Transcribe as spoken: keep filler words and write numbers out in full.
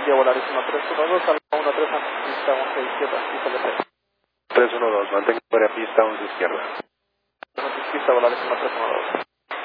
India Volarísima tres uno dos, Alfa uno tres, pista once izquierda, pista de seis. tres uno dos, mantenga fuera pista once izquierda. Pista Volarísima tres uno dos.